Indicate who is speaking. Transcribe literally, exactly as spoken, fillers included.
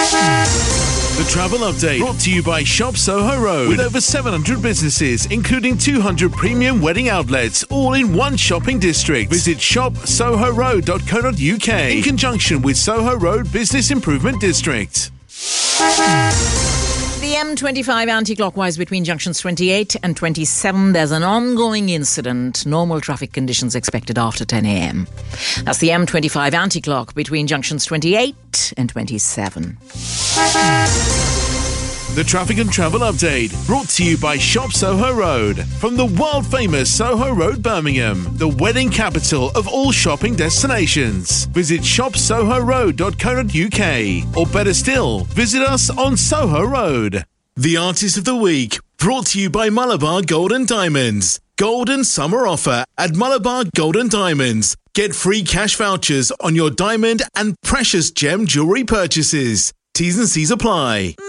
Speaker 1: The Travel Update, brought to you by Shop Soho Road, with over seven hundred businesses, including two hundred premium wedding outlets, all in one shopping district. Visit shop soho road dot co dot uk in conjunction with Soho Road Business Improvement District.
Speaker 2: The M twenty-five anti-clockwise between junctions twenty-eight and twenty-seven. There's an ongoing incident. Normal traffic conditions expected after ten a.m. That's the M twenty-five anti-clock between junctions twenty-eight and twenty-seven.
Speaker 1: The Traffic and Travel Update, brought to you by Shop Soho Road. From the world-famous Soho Road, Birmingham, the wedding capital of all shopping destinations. Visit shop soho road dot co dot uk, or better still, visit us on Soho Road. The Artist of the Week, brought to you by Malabar Gold and Diamonds. Golden Summer Offer at Malabar Gold and Diamonds. Get free cash vouchers on your diamond and precious gem jewellery purchases. T's and C's apply.